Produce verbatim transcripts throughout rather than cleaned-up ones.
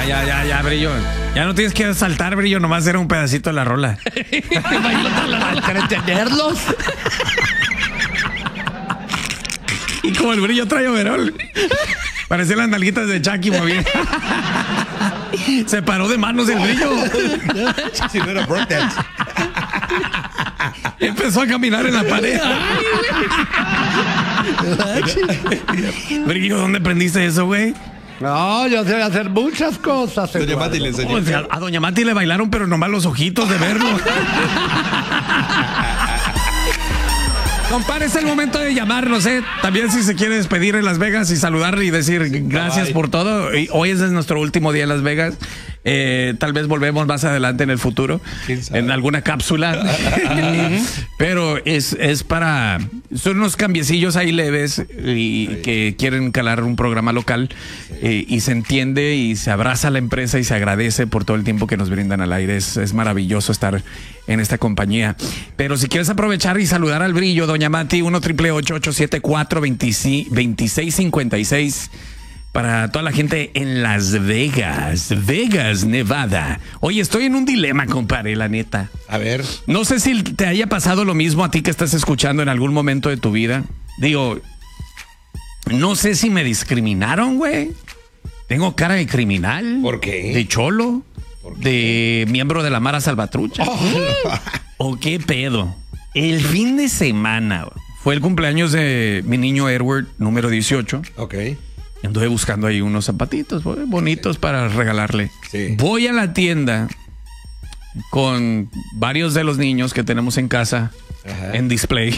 Ya, ya, ya, ya, Brillo. Ya no tienes que saltar, Brillo, nomás era un pedacito de la rola. Para entenderlos. Y como el Brillo trae overol, parecen las nalguitas de Chucky moviendo. Se paró de manos el Brillo. Si no era break dance. Empezó a caminar en la pared. Brillo, ¿dónde aprendiste eso, güey? No, yo sé hacer muchas cosas. Doña Mati le enseñó. O sea, a Doña Mati le bailaron, pero nomás los ojitos de verlo. Compadre, es el momento de llamarnos, ¿eh? También si se quiere despedir en Las Vegas y saludar y decir gracias por todo. Hoy es nuestro último día en Las Vegas. Eh, tal vez volvemos más adelante en el futuro, en alguna cápsula. Pero es, es para... Son unos cambiecillos ahí leves y que quieren calar un programa local eh, y se entiende y se abraza a la empresa y se agradece por todo el tiempo que nos brindan al aire. Es, es maravilloso estar en esta compañía. Pero si quieres aprovechar y saludar al Brillo, Doña Mati, uno triple ocho ocho siete cuatro veintiséis cincuenta y seis. Para toda la gente en Las Vegas, Vegas, Nevada. Oye, estoy en un dilema, compadre, la neta. A ver. No sé si te haya pasado lo mismo a ti que estás escuchando en algún momento de tu vida. Digo, no sé si me discriminaron, güey. Tengo cara de criminal. ¿Por qué? De cholo. ¿Por qué? De miembro de la Mara Salvatrucha. Oh, no. ¿O qué pedo? El fin de semana fue el cumpleaños de mi niño Edward, número dieciocho. Ok. Anduve buscando ahí unos zapatitos bonitos sí. para regalarle. Sí. Voy a la tienda con varios de los niños que tenemos en casa. Ajá. En display.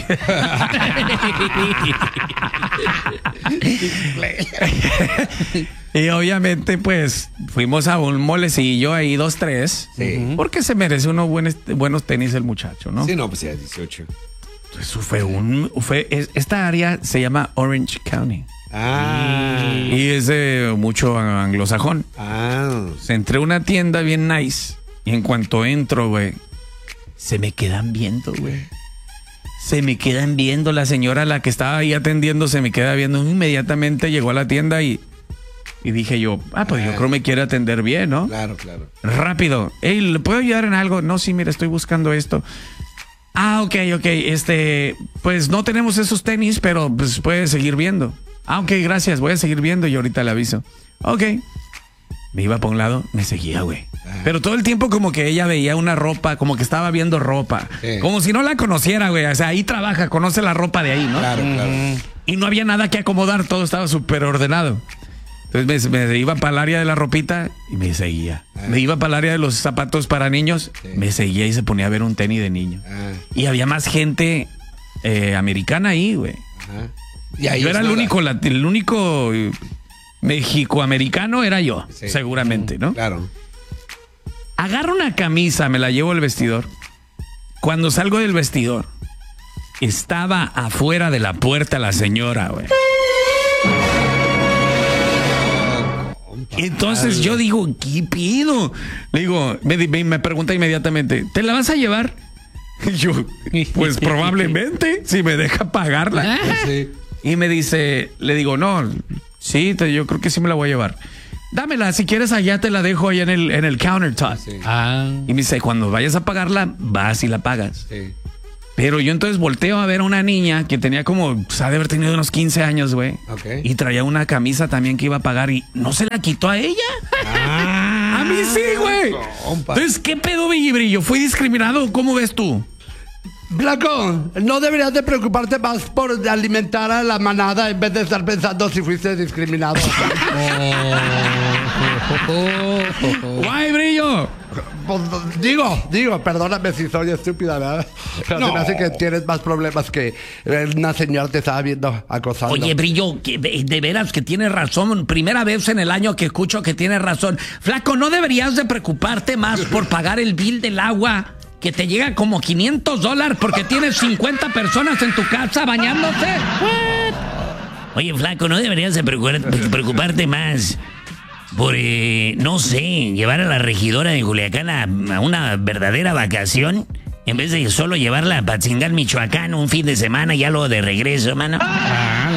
Y obviamente, pues, fuimos a un molecillo ahí, dos, tres. Sí. Porque se merece unos buenos, buenos tenis el muchacho, ¿no? Sí, no, pues ya dieciocho. Eso fue un... Fue, es, esta área se llama Orange County. Ah. Y es de mucho anglosajón. Ah. Se entré a una tienda bien nice. Y en cuanto entro, güey, se me quedan viendo, güey. Se me quedan viendo. La señora, la que estaba ahí atendiendo, se me queda viendo. Inmediatamente llegó a la tienda y, y dije yo, ah, pues ah. yo creo me quiere atender bien, ¿no? Claro, claro. Rápido. Ey, ¿le puedo ayudar en algo? No, sí, mira, estoy buscando esto. Ah, ok, ok. Este, pues no tenemos esos tenis, pero pues puede seguir viendo. Ah, ok, gracias, voy a seguir viendo y ahorita le aviso. Ok. Me iba para un lado, me seguía, güey. Ah. Pero todo el tiempo como que ella veía una ropa, como que estaba viendo ropa. Sí. Como si no la conociera, güey. O sea, ahí trabaja, conoce la ropa de ahí, ¿no? Claro, claro. Y no había nada que acomodar, todo estaba súper ordenado. Entonces me, me iba para el área de la ropita y me seguía. Ah. Me iba para el área de los zapatos para niños, sí. me seguía y se ponía a ver un tenis de niño. Ah. Y había más gente eh, americana ahí, güey. Ajá. Y ahí yo era el único, la, el único mexicoamericano era yo, sí. seguramente, ¿no? Claro. Agarro una camisa, me la llevo al vestidor. Cuando salgo del vestidor, estaba afuera de la puerta la señora, güey. Entonces yo digo, ¿qué pido? Le digo, me, me pregunta inmediatamente, ¿te la vas a llevar? Y yo, pues probablemente, si me deja pagarla. Sí. Y me dice, le digo, no, sí, te, yo creo que sí me la voy a llevar. Dámela, si quieres allá te la dejo ahí en el, en el countertop. Sí. Ah. Y me dice, cuando vayas a pagarla, vas y la pagas. Sí. Pero yo entonces volteo a ver a una niña que tenía como, pues, ha de haber tenido unos quince años, güey. Okay. Y traía una camisa también que iba a pagar y no se la quitó a ella. Ah, a mí sí, güey. Entonces, ¿qué pedo, Brillo? ¿Fui discriminado? ¿Cómo ves tú? Blanco, no deberías de preocuparte más por alimentar a la manada en vez de estar pensando si fuiste discriminado. ¡Guay, Brillo! Pues, digo, digo, perdóname si soy estúpida, ¿verdad? Pero no. Se me hace que tienes más problemas que una señora te estaba viendo acosando. Oye, Brillo, que de, de veras que tienes razón. Primera vez en el año que escucho que tienes razón. Flaco, ¿no deberías de preocuparte más por pagar el bill del agua? Que te llega como quinientos dólares porque tienes cincuenta personas en tu casa bañándose. Oye, Flaco, ¿no deberías de preocuparte más por, eh, no sé, llevar a la regidora de Culiacán a, a una verdadera vacación? En vez de solo llevarla a Patzingal, Michoacán, un fin de semana y ya luego de regreso, mano. Ah,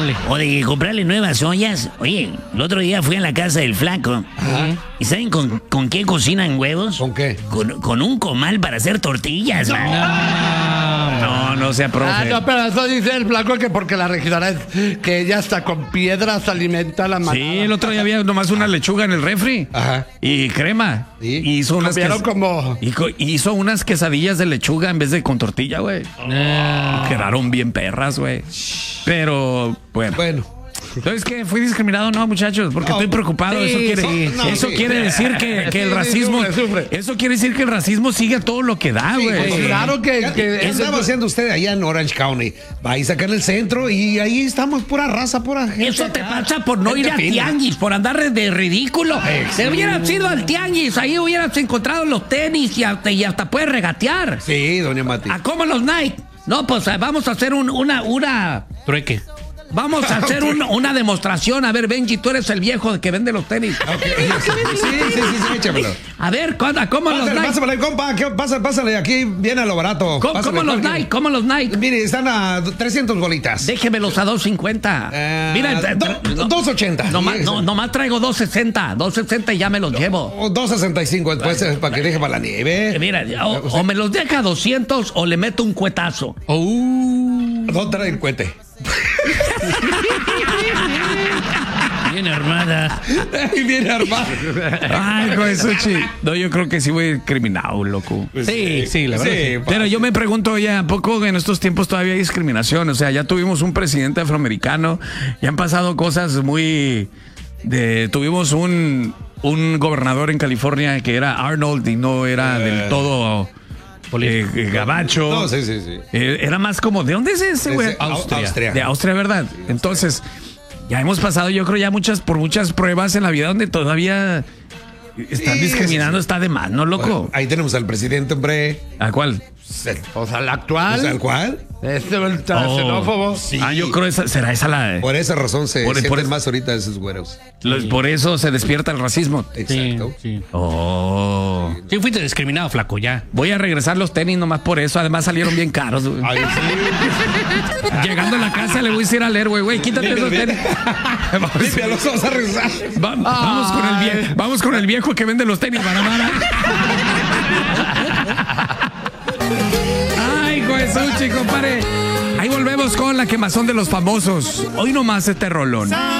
Órale. O de comprarle nuevas ollas. Oye, el otro día fui a la casa del flaco. ¿Y saben con, con qué cocinan huevos? ¿Con qué? Con, con un comal para hacer tortillas, man. No, no sea profe. Ah, no, pero eso dice el flaco que porque la regidora es que ella hasta con piedras alimenta a la manada. Sí, el otro día había nomás una lechuga en el refri. Ajá. Y crema. ¿Sí? Y hizo unas, Comieron ques- como- y co- hizo unas quesadillas de lechuga en vez de con tortilla, güey. Ah. Quedaron bien perras, güey. Pero, bueno. Bueno. Entonces, ¿qué? ¿Fui discriminado? No, muchachos, porque No, estoy preocupado. sí, eso quiere, sí, no, eso sí. quiere decir que, que el Sí, sí, racismo. sufre, sufre. Eso quiere decir que el racismo sigue a todo lo que da, güey. Pues claro que, ¿Qué, que qué eso estaba es- haciendo usted allá en Orange County? Va a sacar el centro y ahí estamos pura raza, pura gente. Eso te acá. pasa por no Gente ir a fina. tianguis, por andar de ridículo. Te hubieras ido al tianguis, ahí hubieras encontrado los tenis y hasta, y hasta puedes regatear. Sí, doña Mati. ¿A cómo los Nike? No, pues eh, vamos a hacer un- una, una, Trueque. vamos a hacer un- una demostración. A ver, Benji, tú eres el viejo que vende los tenis. Ok, sí, sí, sí, sí, échamelo. A ver, ¿cu- ¿a ¿cómo los Pásale, Nike? pásale, compa, que- pásale, pásale, aquí viene a lo barato. ¿Cómo, Pásale, cómo los pásale. Nike? ¿Cómo los Nike? Mire, están a trescientas bolitas. Déjemelos a dos cincuenta. Eh, Mira, tra- do- tra- no- dos ochenta. Nomás, Sí, no, sí. nomás traigo dos sesenta. dos sesenta y ya me los llevo. O dos sesenta y cinco después eh, para que deje para la Eh, nieve. Mira, o, o me los deja a doscientos o le meto un cuetazo. No trae el cohete. Bien armada. Y viene armado. Ay, güey, Suchi. No, yo creo que sí voy criminado, loco. Sí, sí, la verdad. Sí, Pero yo me pregunto, oye, ¿a poco en estos tiempos todavía hay discriminación? O sea, ya tuvimos un presidente afroamericano, ya han pasado cosas muy... de Tuvimos un, un gobernador en California que era Arnold y no era del todo eh, eh, gabacho. No, sí, sí, sí. Eh, era más como, ¿de dónde es ese, güey? Ese- Austria. Austria. De Austria, ¿verdad? Entonces, ya hemos pasado, yo creo, ya muchas, por muchas pruebas en la vida donde todavía están Sí, discriminando, sí, sí. está de más, ¿no, loco? Ahí tenemos al presidente, hombre. ¿A cuál? O sea, el O actual. sea, ¿el cuál? Este ultra xenófobo. Sí. Ah, yo creo esa, será esa la... Por esa razón se Por- sienten por- más ahorita esos güeros. los- por eso se despierta el racismo. Sí, Exacto. sí. Oh. Sí, fuiste discriminado, flaco, ya. Voy a regresar los tenis nomás por eso. Además salieron bien caros, güey. Ay, sí. Llegando a la casa le voy a decir a leer, güey, güey, quítate esos tenis. Vamos, Limpia los vamos a regresar. va- vamos con el viejo, vamos con el viejo que vende los tenis, Banamara. Ay, güey, Suchi, compadre. Ahí volvemos con la quemazón de los famosos. Hoy nomás este rolón.